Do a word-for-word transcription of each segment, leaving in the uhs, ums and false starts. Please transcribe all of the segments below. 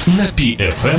на пи эф эм.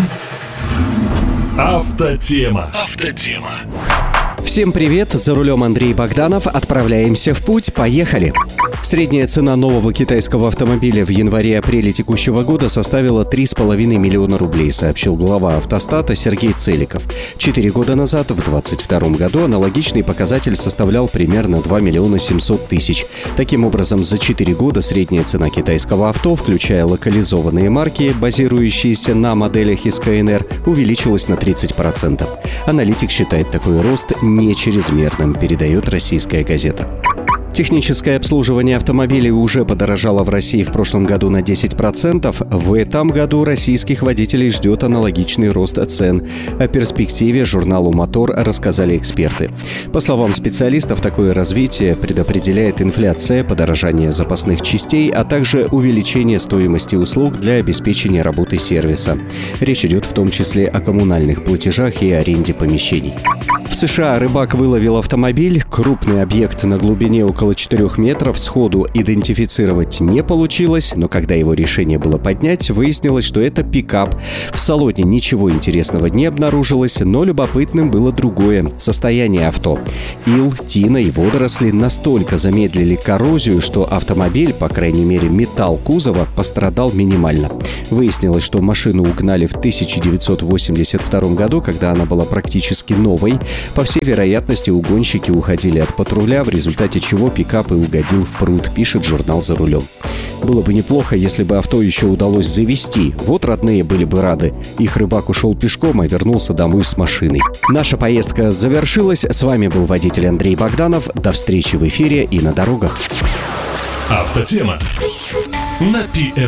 Автотема. Автотема. Всем привет, за рулем Андрей Богданов. Отправляемся в путь, поехали! Средняя цена нового китайского автомобиля в январе-апреле текущего года составила три с половиной миллиона рублей, сообщил глава автостата Сергей Целиков. Четыре года назад, в двадцать втором году, аналогичный показатель составлял примерно два миллиона семьсот тысяч. Таким образом, за четыре года средняя цена китайского авто, включая локализованные марки, базирующиеся на моделях из ка эн эр, увеличилась на тридцать процентов. Аналитик считает такой рост не чрезмерным, передает «Российская газета». Техническое обслуживание автомобилей уже подорожало в России в прошлом году на десять процентов. В этом году российских водителей ждет аналогичный рост цен. О перспективе журналу «Мотор» рассказали эксперты. По словам специалистов, такое развитие предопределяет инфляция, подорожание запасных частей, а также увеличение стоимости услуг для обеспечения работы сервиса. Речь идет в том числе о коммунальных платежах и аренде помещений. В США рыбак выловил автомобиль. Крупный объект на глубине около четырёх метров сходу идентифицировать не получилось, но когда его решение было поднять, выяснилось, что это пикап. В салоне ничего интересного не обнаружилось, но любопытным было другое – состояние авто. Ил, тина и водоросли настолько замедлили коррозию, что автомобиль, по крайней мере металл кузова, пострадал минимально. Выяснилось, что машину угнали в тысяча девятьсот восемьдесят втором году, когда она была практически новой. По всей вероятности, угонщики уходили от патруля, в результате чего пикап и угодил в пруд, пишет журнал «За рулем». Было бы неплохо, если бы авто еще удалось завести. Вот родные были бы рады. Их рыбак ушел пешком, а вернулся домой с машиной. Наша поездка завершилась. С вами был водитель Андрей Богданов. До встречи в эфире и на дорогах. Автотема на пи эф эм.